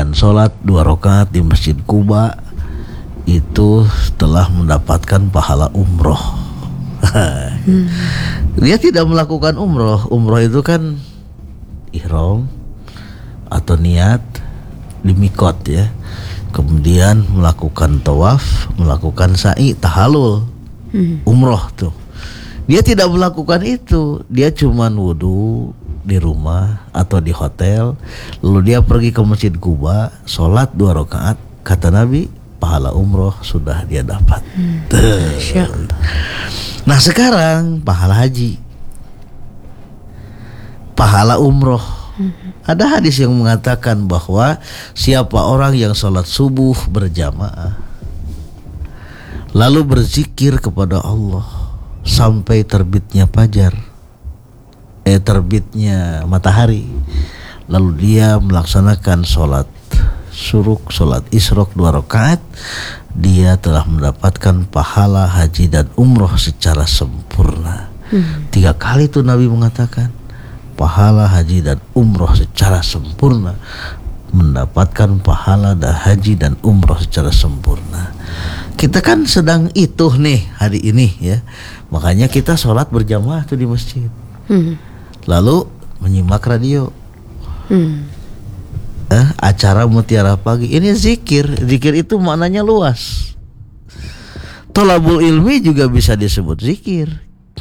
dan sholat 2 rakaat di Masjid Quba itu telah mendapatkan pahala umroh. Dia tidak melakukan umroh. Umroh itu kan ihram atau niat di mikot ya. Kemudian melakukan tawaf, melakukan sa'i, tahallul. Umroh tuh. Dia tidak melakukan itu. Dia cuman wudu di rumah atau di hotel, lalu dia pergi ke Masjid Quba, sholat 2 rakaat. Kata Nabi, pahala umroh sudah dia dapat. Nah sekarang pahala haji, pahala umroh. Ada hadis yang mengatakan bahwa siapa orang yang sholat subuh berjamaah lalu berzikir kepada Allah sampai terbitnya fajar, terbitnya matahari, lalu dia melaksanakan sholat syuruk, sholat isyraq 2 rakaat, dia telah mendapatkan pahala haji dan umroh secara sempurna. 3 kali itu Nabi mengatakan pahala haji dan umroh secara sempurna, mendapatkan pahala dan haji dan umroh secara sempurna. Kita kan sedang itu nih hari ini ya, makanya kita sholat berjamaah tuh di masjid, lalu menyimak radio, acara Mutiara Pagi. Ini zikir itu maknanya luas. Thalabul ilmi juga bisa disebut zikir.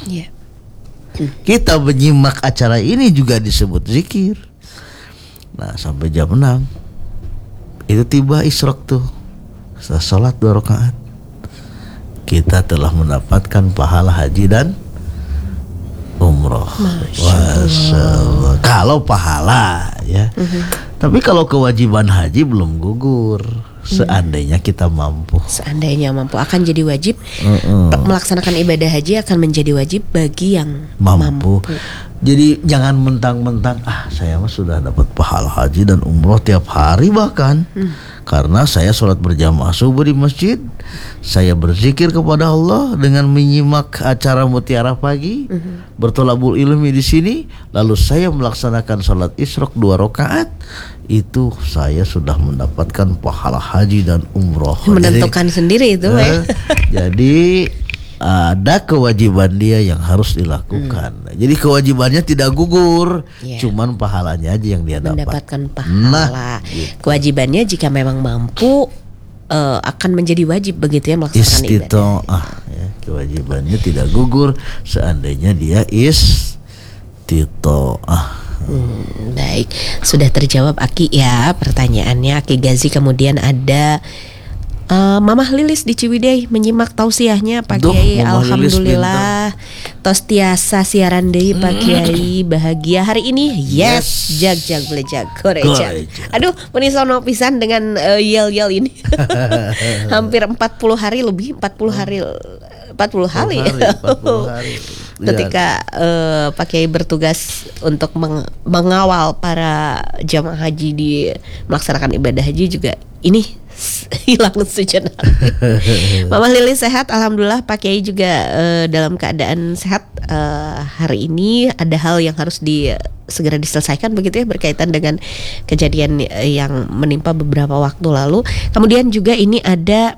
Kita menyimak acara ini juga disebut zikir. Nah sampai jam 6 itu tiba isyraq tuh, setelah sholat 2 rakaat kita telah mendapatkan pahala haji dan umroh. Masya kalau pahala ya. Tapi kalau kewajiban haji belum gugur. Seandainya kita mampu. Seandainya mampu akan jadi wajib. Melaksanakan ibadah haji akan menjadi wajib bagi yang mampu. Jadi jangan mentang-mentang saya mah sudah dapat pahala haji dan umroh tiap hari bahkan. Karena saya sholat berjamaah subuh di masjid, saya berzikir kepada Allah dengan menyimak acara Mutiara Pagi, bertolabul ilmi di sini, lalu saya melaksanakan sholat isyraq 2 rakaat, itu saya sudah mendapatkan pahala haji dan umroh. Menentukan sendiri itu Jadi ada kewajiban dia yang harus dilakukan. Jadi kewajibannya tidak gugur, cuman pahalanya aja yang dia mendapatkan pahala. Kewajibannya jika memang mampu akan menjadi wajib begitu ya, melaksanakan ibadah. Kewajibannya tidak gugur seandainya dia istitoah. Baik, sudah terjawab Aki ya pertanyaannya Aki Gazi. Kemudian ada Mamah Lilis di Ciwidey menyimak tausiahnya Pak Kiai. Alhamdulillah tos tiasa siaran deui Pak Kiai, bahagia hari ini. Yes, jag belejag koreja. Aduh, menisono pisan dengan yel-yel ini. Hampir 40 hari lebih, 40 hari. Ketika Pak Kiai bertugas untuk mengawal para jamaah haji di melaksanakan ibadah haji juga ini hilang sejenak. Mama Lili sehat, alhamdulillah. Pak Kiai juga dalam keadaan sehat. Hari ini ada hal yang harus segera diselesaikan begitu ya, berkaitan dengan kejadian yang menimpa beberapa waktu lalu. Kemudian juga ini ada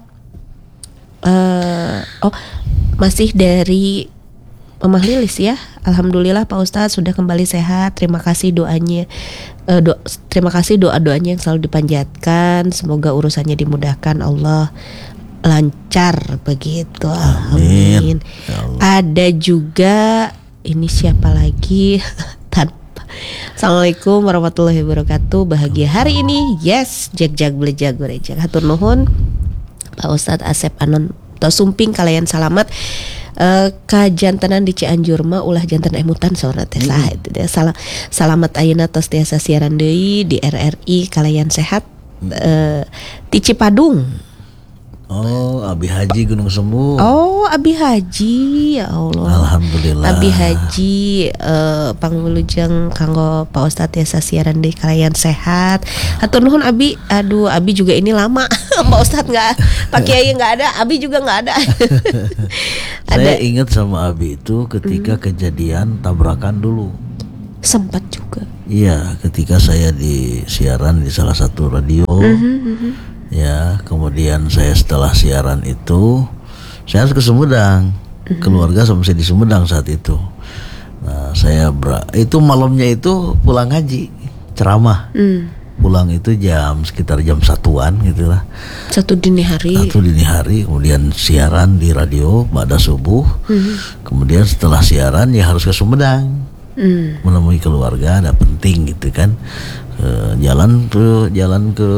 masih dari Mama Lilis ya. Alhamdulillah Pak Ustadz sudah kembali sehat. Terima kasih doanya. Terima kasih doa-doanya yang selalu dipanjatkan. Semoga urusannya dimudahkan Allah, lancar begitu. Amin. Ada juga ini siapa lagi? Assalamualaikum warahmatullahi wabarakatuh. Bahagia hari ini. Yes, jag belejag gorejag. Hatur nuhun Pak Ustadz Asep Anon Tosumping kalian salamat. Kajantenan di Cianjur mah ulah janten emutan saurna teh saha itu teh. Salamet ayeuna tos tiasa siaran deui di RRI kalian sehat. Ti Cipadung. Oh, Abi Haji Gunung Sembuh. Oh, Abi Haji, ya Allah. Alhamdulillah. Abi Haji pangulujeng kanggo Pak Ustadz tiasa siaran deui kalian sehat. Hatur nuhun Abi. Aduh, Abi juga ini lama. Pak Ustadz nggak, Pak Kiai nggak ada, Abi juga nggak ada. Saya ingat sama Abi itu ketika kejadian tabrakan dulu. Sempat juga. Iya, ketika saya di siaran di salah satu radio, ya, kemudian saya setelah siaran itu, saya harus ke Sumedang, keluarga sama saya di Sumedang saat itu. Nah, saya itu malamnya itu pulang haji, ceramah, pulang itu sekitar jam 1-an gitulah. Satu dini hari, kemudian siaran di radio pada subuh, kemudian setelah siaran ya harus ke Sumedang. Menemui keluarga, ada penting gitu kan. Jalan ke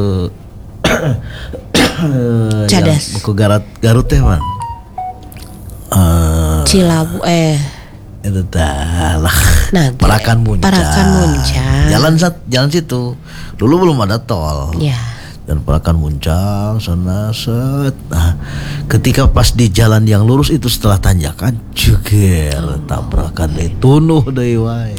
Cadas, ke Garut teh man. Cilabu Itu lah. Parakan Muncang. Jalan situ. Dulu belum ada tol. Ya. Dan Parakan Muncang sana set. Nah, ketika pas di jalan yang lurus itu setelah tanjakan jeger tabrakan deh tunuh deui wae.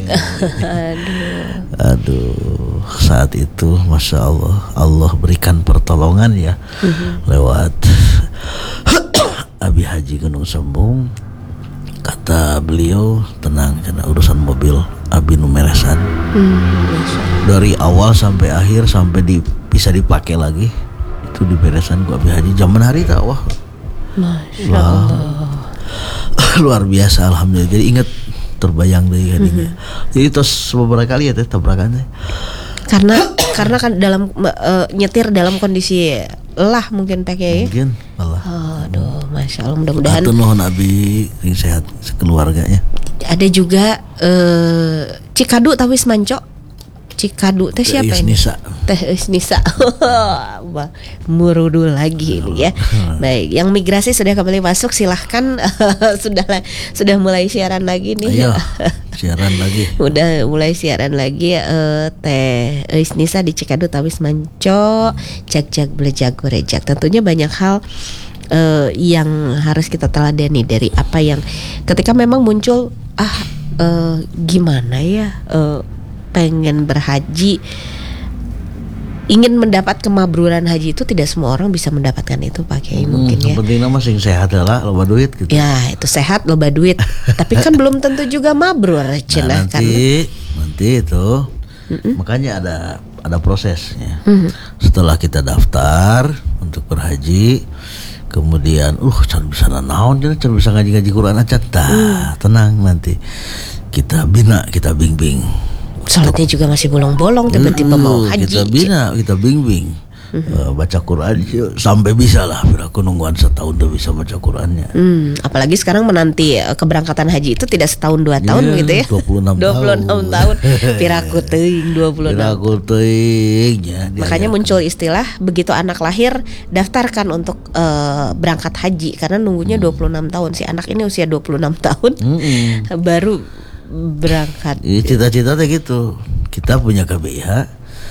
Aduh, saat itu Masya Allah berikan pertolongan ya, lewat Abi Haji Gunung Sembung. Kata beliau, tenang, karena urusan mobil Abi numeresan. Dari awal sampai akhir sampai bisa dipakai lagi itu diberesan gua Abi Haji zaman hari tak. Wah, Masya Allah. Luar biasa, alhamdulillah. Jadi ingat, terbayang deh hadinya. Jadi terus beberapa kali ya teh tabrakannya. Karena kan dalam nyetir dalam kondisi lelah mungkin pakai. Mungkin lelah. Aduh, Masya Allah, mudah-mudahan. Nuhun Abi sehat sekeluarganya. Ada juga Cikadu tapi Semanco. Cikadu teh siapa ini? Teh Isnisa. Murudu lagi ini ya. Baik, yang migrasi sudah kembali masuk, silahkan. sudah mulai siaran lagi nih. Ayo, siaran lagi. Udah mulai siaran lagi. Teh Isnisa di Cikadu tapi Semanco. Jak belejak gorejak. Tentunya banyak hal yang harus kita teladani dari apa yang ketika memang muncul gimana ya, pengen berhaji, ingin mendapat kemabruran haji itu tidak semua orang bisa mendapatkan itu Pak Kiai mungkin ya. Penting nama sing sehat adalah loba duit gitu. Ya itu sehat loba duit, tapi kan belum tentu juga mabrur cenah kan. Nanti itu makanya ada prosesnya. Setelah kita daftar untuk berhaji, kemudian can bisa naon, can bisa ngaji Quran aja, tenang, nanti kita bina, kita bimbing. Salatnya juga masih bolong-bolong, tiba-tiba mau haji. Kita bimbing. Baca Quran sampai bisa lah. Aku nungguan setahun udah bisa baca Qurannya. Apalagi sekarang menanti keberangkatan haji itu tidak setahun 2 tahun gitu ya. 26 tahun. Piraku teuing 26. Ya, makanya muncul istilah begitu anak lahir daftarkan untuk berangkat haji, karena nunggunya 26 tahun. Si anak ini usia 26 tahun baru berangkat. Cita-citanya gitu. Kita punya KBIH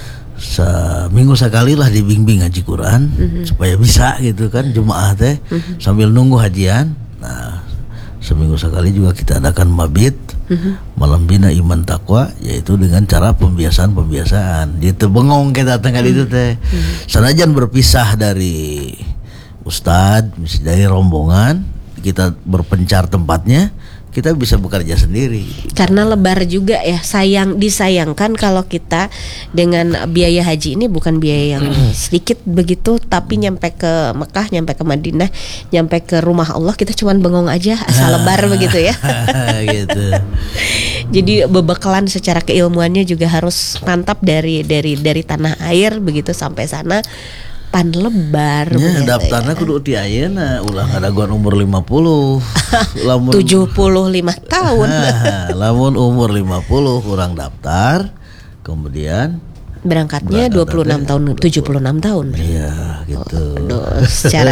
seminggu sekali lah dibimbing ngaji Quran supaya bisa gitu kan, jemaah teh sambil nunggu hajian. Nah, seminggu sekali juga kita adakan mabit, malam bina iman takwa, yaitu dengan cara pembiasaan. Dia bengong kita datang kali itu teh. Sanajan berpisah dari ustadz, dari rombongan, kita berpencar tempatnya, kita bisa bekerja sendiri. Karena lebar juga ya, disayangkan kalau kita dengan biaya haji ini bukan biaya yang sedikit begitu, tapi nyampe ke Mekah, nyampe ke Madinah, nyampe ke rumah Allah kita cuman bengong aja asal lebar begitu ya. Gitu. Jadi bebekalan secara keilmuannya juga harus mantap dari tanah air begitu sampai sana. Pan lebar ya, daftarnya kudu ti ayeuna ulah ngadaguan umur 50 lamun 75 tahun. Lamun umur 50 kurang daftar, kemudian berangkatnya 26 tahun, 76 tahun. Iya, gitu. Secara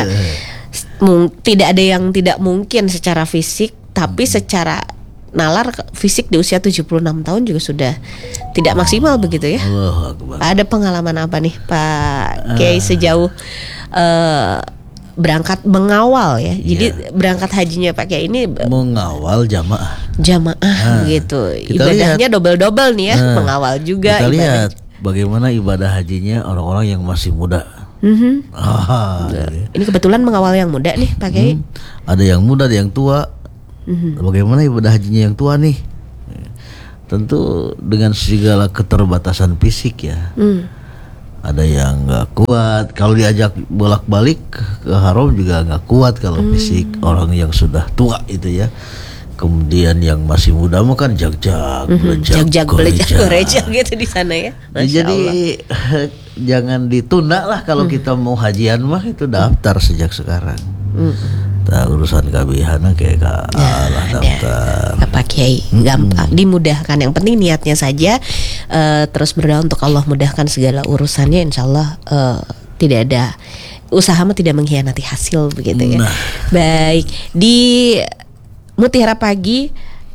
tidak ada yang tidak mungkin secara fisik, tapi secara nalar fisik di usia 76 tahun juga sudah tidak maksimal begitu ya. Ada pengalaman apa nih Pak Kiai sejauh berangkat mengawal ya. Jadi berangkat hajinya Pak Kiai ini mengawal jamaah gitu. Ibadahnya double nih ya, mengawal juga. Kita lihat bagaimana ibadah hajinya orang-orang yang masih muda. Ini kebetulan mengawal yang muda nih Pak Kiai. Ada yang muda, ada yang tua. Bagaimana ibadah hajinya yang tua nih? tentu dengan segala keterbatasan fisik ya. Ada yang nggak kuat, kalau diajak bolak-balik ke haram juga nggak kuat kalau fisik. Orang yang sudah tua itu ya. Kemudian yang masih muda mah kan jag-jag, gereja gitu di sana ya. Masya Jadi jangan ditunda lah kalau kita mau hajian mah, itu daftar sejak sekarang. Urusan kabihana kayak kalah daftar. Pak Kiai gampang, dimudahkan. Yang penting niatnya saja, terus berdoa untuk Allah mudahkan segala urusannya. Insya Allah tidak ada usaha mah tidak mengkhianati hasil begitu ya. Baik, di Mutiara Pagi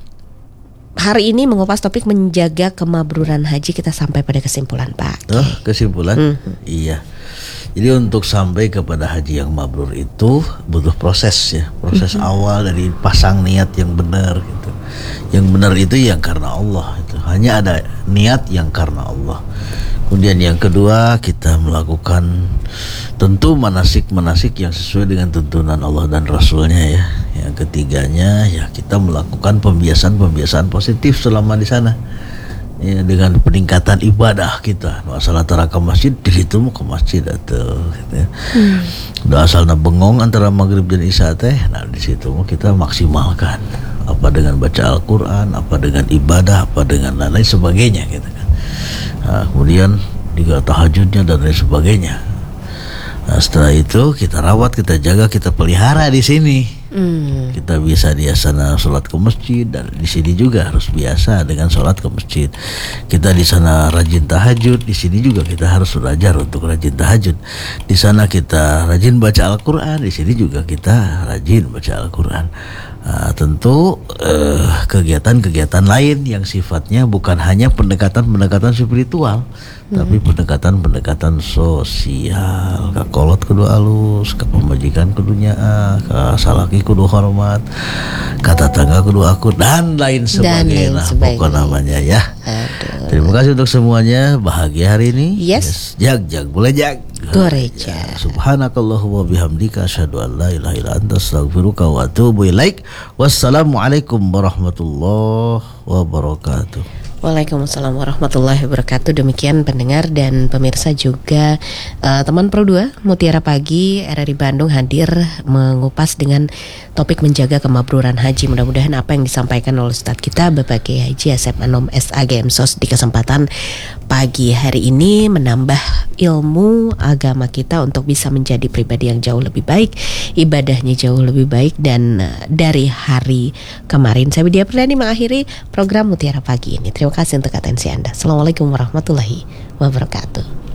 hari ini mengupas topik menjaga kemabruran haji. Kita sampai pada kesimpulan, Pak. Kesimpulan? Iya. Jadi untuk sampai kepada haji yang mabrur itu butuh proses ya. Proses awal dari pasang niat yang benar gitu. Yang benar itu yang karena Allah itu. Hanya ada niat yang karena Allah. Kemudian yang kedua, kita melakukan tentu manasik-manasik yang sesuai dengan tuntunan Allah dan Rasulnya ya. Yang ketiganya ya kita melakukan pembiasaan-pembiasaan positif selama di sana. Ya, dengan peningkatan ibadah kita. Masalah tara ke masjid, di situ mau ke masjid atau gitu ya. Udah asalnya bengong antara maghrib dan isya teh, nah di situ mau kita maksimalkan. Apa dengan baca Al-Quran, apa dengan ibadah, apa dengan lain sebagainya gitu kan. Nah, kemudian juga tahajudnya dan lain sebagainya. Nah, setelah itu kita rawat, kita jaga, kita pelihara di sini. Kita bisa di sana sholat ke masjid, dan di sini juga harus biasa dengan sholat ke masjid. Kita di sana rajin tahajud, di sini juga kita harus belajar untuk rajin tahajud. Di sana kita rajin baca Al-Quran, di sini juga kita rajin baca Al-Quran. Tentu kegiatan-kegiatan lain yang sifatnya bukan hanya pendekatan-pendekatan spiritual, tapi pendekatan-pendekatan sosial. Kakolot kudu alus, ke pemajikan kudunya, ke salaki kudu hormat, kata tangga kudu akur, dan lain sebagainya. Pokok namanya ya. Terima kasih untuk semuanya. Bahagia hari ini. Yes. Jag boleh jag. Goreja. Subhanakallahumma bihamdika asyhadu an la ilaha illa anta astaghfiruka wa atubu ilaik. Wassalamualaikum warahmatullahi wabarakatuh. Waalaikumsalam warahmatullahi wabarakatuh. Demikian pendengar dan pemirsa juga teman Pro 2 Mutiara Pagi RRI Bandung hadir mengupas dengan topik menjaga kemabruran haji. Mudah-mudahan apa yang disampaikan oleh Ustadz kita Bapak Kiai Haji Asep Anom SAG MSOS di kesempatan pagi hari ini menambah ilmu agama kita untuk bisa menjadi pribadi yang jauh lebih baik, ibadahnya jauh lebih baik dan dari hari kemarin. Saya Widya Perdani mengakhiri program Mutiara Pagi ini. Terima kasih untuk atensi Anda. Assalamualaikum warahmatullahi wabarakatuh.